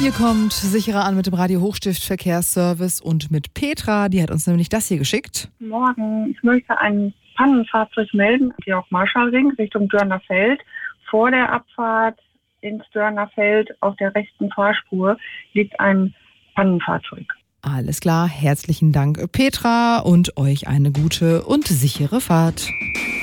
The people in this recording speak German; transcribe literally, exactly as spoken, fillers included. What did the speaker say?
Hier kommt sicherer an mit dem Radio Hochstift Verkehrsservice und mit Petra, die hat uns nämlich das hier geschickt. Morgen, ich möchte ein Pannenfahrzeug melden, hier auf Marschallring Richtung Dörnerfeld. Vor der Abfahrt ins Dörnerfeld auf der rechten Fahrspur liegt ein Pannenfahrzeug. Alles klar, herzlichen Dank Petra und euch eine gute und sichere Fahrt.